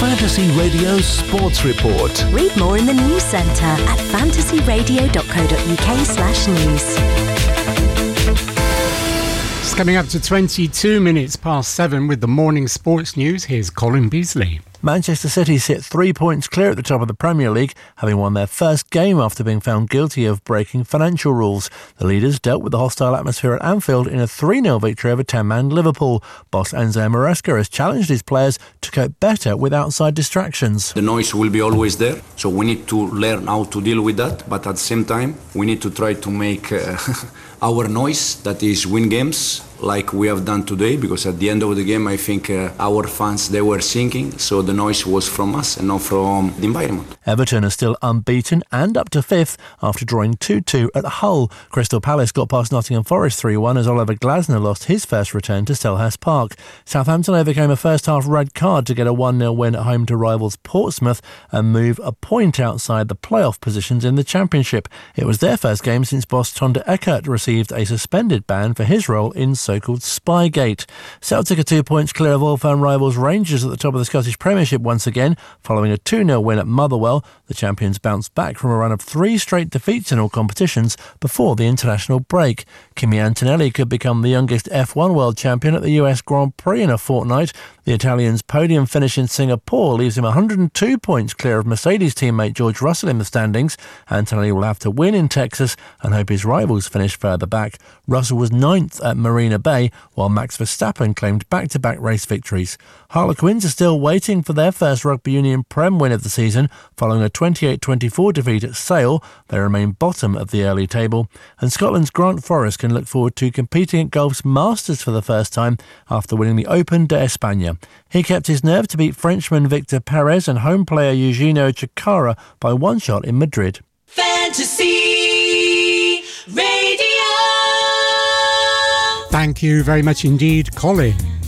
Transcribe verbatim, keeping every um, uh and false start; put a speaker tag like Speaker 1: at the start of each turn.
Speaker 1: Fantasy Radio Sports Report.
Speaker 2: Read more in the news centre at fantasyradio.co.uk slash news.
Speaker 3: It's coming up to twenty-two minutes past seven with the morning sports news. Here's Colin Beasley.
Speaker 4: Manchester City sit three points clear at the top of the Premier League, having won their first game after being found guilty of breaking financial rules. The leaders dealt with the hostile atmosphere at Anfield in a three nil victory over ten-man Liverpool. Boss Enzo Maresca has challenged his players to cope better with outside distractions.
Speaker 5: The noise will be always there, so we need to learn how to deal with that, but at the same time, we need to try to make uh, our noise, that is win games, like we have done today, because at the end of the game, I think uh, our fans, they were singing, so the noise was from us and not from the environment.
Speaker 4: Everton are still unbeaten and up to fifth after drawing two two at Hull. Crystal Palace got past Nottingham Forest three one as Oliver Glasner lost his first return to Selhurst Park. Southampton overcame a first-half red card to get a one nil win at home to rivals Portsmouth and move a point outside the playoff positions in the Championship. It was their first game since boss Tonda Eckert received a suspended ban for his role in so-called Spygate. Celtic are two points clear of all-firm rivals Rangers at the top of the Scottish Premiership once again. Following a two nil win at Motherwell, the champions bounced back from a run of three straight defeats in all competitions before the international break. Kimi Antonelli could become the youngest F one world champion at the U S Grand Prix in a fortnight. The Italian's podium finish in Singapore leaves him one hundred two points clear of Mercedes teammate George Russell in the standings. Antonelli will have to win in Texas and hope his rivals finish further back. Russell was ninth at Marina Bay, while Max Verstappen claimed back-to-back race victories. Harlequins are still waiting for their first Rugby Union Prem win of the season. Following a twenty-eight twenty-four defeat at Sale, they remain bottom of the early table. And Scotland's Grant Forrest can look forward to competing at golf's Masters for the first time after winning the Open de España. He kept his nerve to beat Frenchman Victor Perez and home player Eugenio Chacarra by one shot in Madrid.
Speaker 6: Fantasy Radio.
Speaker 3: Thank you very much indeed, Colin.